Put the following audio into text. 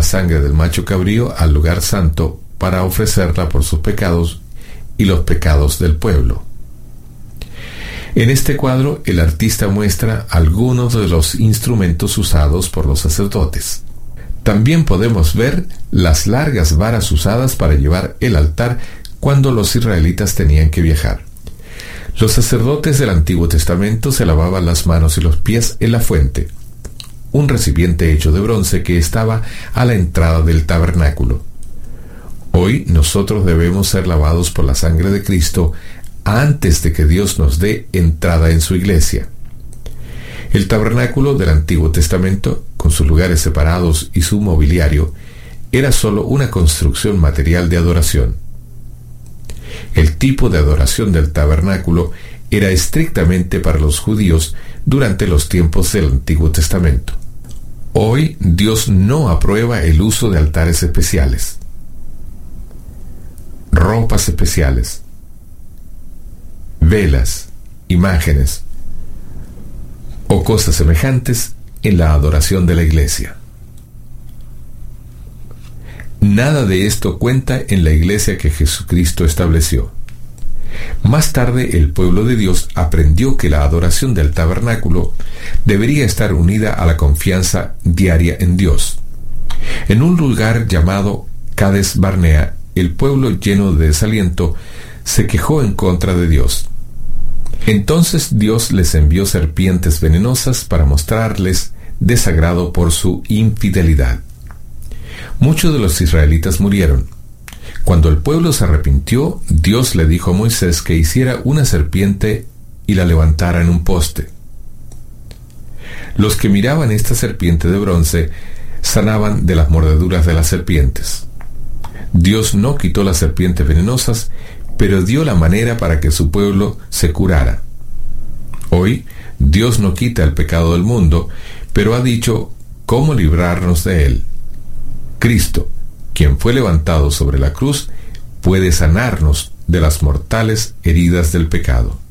la sangre del macho cabrío al lugar santo para ofrecerla por sus pecados y los pecados del pueblo. En este cuadro, el artista muestra algunos de los instrumentos usados por los sacerdotes. También podemos ver las largas varas usadas para llevar el altar cuando los israelitas tenían que viajar. Los sacerdotes del Antiguo Testamento se lavaban las manos y los pies en la fuente, un recipiente hecho de bronce que estaba a la entrada del tabernáculo. Hoy nosotros debemos ser lavados por la sangre de Cristo antes de que Dios nos dé entrada en su iglesia. El tabernáculo del Antiguo Testamento, con sus lugares separados y su mobiliario, era solo una construcción material de adoración. El tipo de adoración del tabernáculo era estrictamente para los judíos durante los tiempos del Antiguo Testamento. Hoy Dios no aprueba el uso de altares especiales, ropas especiales, velas, imágenes o cosas semejantes en la adoración de la iglesia. Nada de esto cuenta en la iglesia que Jesucristo estableció. Más tarde el pueblo de Dios aprendió que la adoración del tabernáculo debería estar unida a la confianza diaria en Dios. En un lugar llamado Cades Barnea, el pueblo, lleno de desaliento, se quejó en contra de Dios. Entonces Dios les envió serpientes venenosas para mostrarles desagrado por su infidelidad. Muchos de los israelitas murieron. Cuando el pueblo se arrepintió, Dios le dijo a Moisés que hiciera una serpiente y la levantara en un poste. Los que miraban esta serpiente de bronce sanaban de las mordeduras de las serpientes. Dios no quitó las serpientes venenosas, pero dio la manera para que su pueblo se curara. Hoy, Dios no quita el pecado del mundo, pero ha dicho cómo librarnos de él. Cristo, quien fue levantado sobre la cruz, puede sanarnos de las mortales heridas del pecado.